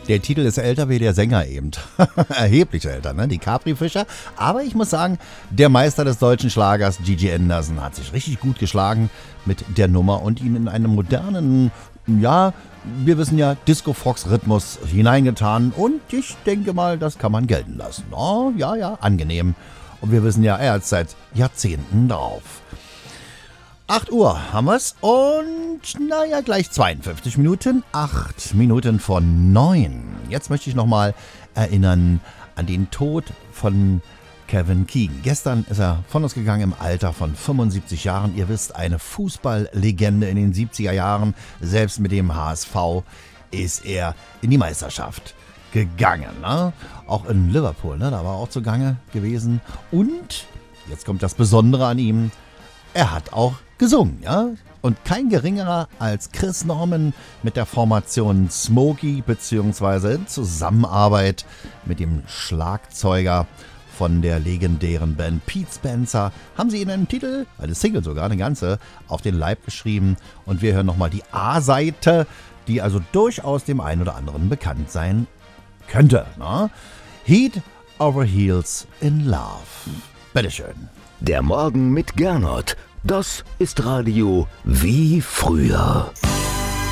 Der Titel ist älter wie der Sänger eben. Erheblich älter, ne? Die Capri-Fischer. Aber ich muss sagen, der Meister des deutschen Schlagers, Gigi Anderson, hat sich richtig gut geschlagen mit der Nummer und ihn in einen modernen, ja, wir wissen ja, Disco-Fox-Rhythmus hineingetan. Und ich denke mal, das kann man gelten lassen. Oh, ja, angenehm. Und wir wissen ja, er hat seit Jahrzehnten drauf. 8 Uhr haben wir's und naja, gleich 52 Minuten, 8 Minuten von 9. Jetzt möchte ich nochmal erinnern an den Tod von Kevin Keegan. Gestern ist er von uns gegangen im Alter von 75 Jahren. Ihr wisst, eine Fußballlegende in den 70er Jahren. Selbst mit dem HSV ist er in die Meisterschaft gegangen. Ne? Auch in Liverpool, ne? Da war er auch zugange gewesen. Und jetzt kommt das Besondere an ihm. Er hat auch gesungen, ja? Und kein geringerer als Chris Norman mit der Formation Smokey beziehungsweise in Zusammenarbeit mit dem Schlagzeuger von der legendären Band Pete Spencer haben sie ihnen einen Titel, eine Single sogar, eine ganze, auf den Leib geschrieben. Und wir hören nochmal die A-Seite, die also durchaus dem einen oder anderen bekannt sein könnte. Ne? Head over Heels in Love. Bitteschön. Der Morgen mit Gernot. Das ist Radio wie früher.